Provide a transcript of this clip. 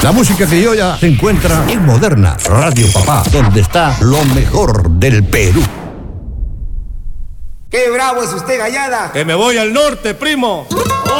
La música criolla se encuentra en Moderna Radio Papá, donde está lo mejor del Perú. ¡Qué bravo es usted, Gallada! ¡Que me voy al norte, primo!